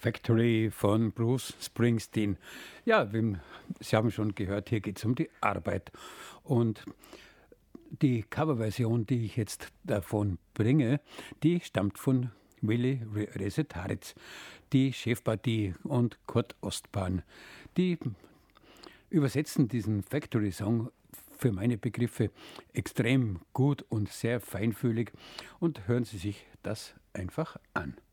Factory von Bruce Springsteen. Ja, Sie haben schon gehört, hier geht es um die Arbeit. Und die Coverversion, die ich jetzt davon bringe, die stammt von Willi Resetaritz, die Chefpartie und Kurt Ostbahn. Die übersetzen diesen Factory-Song für meine Begriffe extrem gut und sehr feinfühlig. Und hören Sie sich das einfach an.